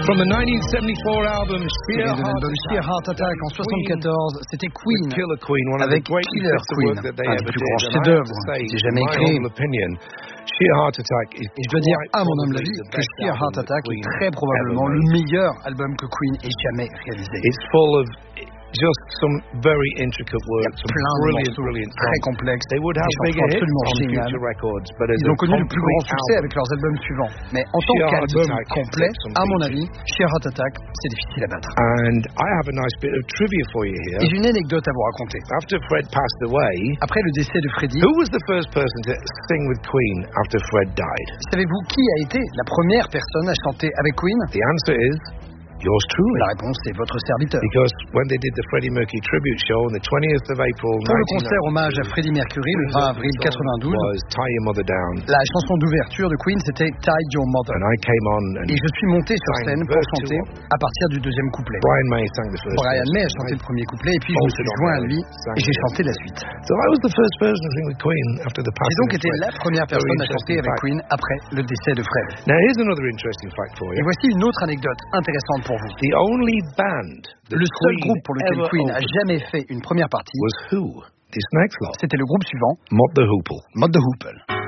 From the 1974 album Tiré de l'album Sheer Heart Attack en 74, c'était Queen avec Killer Queen, un des plus grands chefs-d'œuvre qui ait jamais créé. Et je dois dire, à mon humble avis, que Sheer Heart Attack est très probablement le meilleur album que Queen ait jamais réalisé. Just some very intricate work, some brilliant, très complexes. They would have bigger hits on future records, but ils ont connu le plus grand succès avec leurs albums suivants. Mais en tant qu'album complet, à mon avis, Sheer Heart Attack, c'est difficile à battre. And I have a nice bit of trivia for you here. Et j'ai une anecdote à vous raconter. After Fred passed away, après le décès de Freddie, who was the first person to sing with Queen after Fred died? Savez-vous qui a été la première personne à chanter avec Queen? The answer is yours truly. La réponse est votre serviteur. Because when they did the Freddie Mercury tribute show on the 20th of April, pour le concert hommage à Freddie Mercury le 20 avril 92, Tie Your Mother Down. La chanson d'ouverture de Queen c'était Tie Your Mother. And I came on et je suis monté sur scène pour chanter à partir du deuxième couplet. Brian May sang the first. Brian May a chanté le premier couplet et puis je me suis joint à lui et j'ai chanté la suite. So I was the first person to sing with Queen after the passing. J'ai donc été la première personne à chanter avec Queen après le décès de Fred. Now here's another interesting fact for you. Et voici une autre anecdote intéressante pour vous. The only band le seul groupe pour lequel Queen a jamais fait une première partie was who? This next lot. C'était le groupe suivant, Mott the Hoople. Mott the Hoople.